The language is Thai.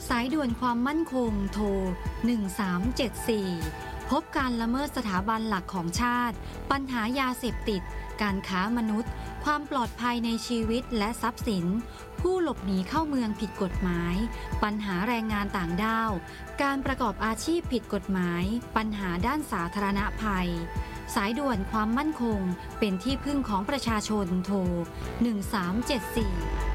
สายด่วนความมั่นคงโทร1374พบการละเมิดสถาบันหลักของชาติปัญหายาเสพติดการค้ามนุษย์ความปลอดภัยในชีวิตและทรัพย์สินผู้หลบหนีเข้าเมืองผิดกฎหมายปัญหาแรงงานต่างด้าวการประกอบอาชีพผิดกฎหมายปัญหาด้านสาธารณภัยสายด่วนความมั่นคงเป็นที่พึ่งของประชาชนโทร1374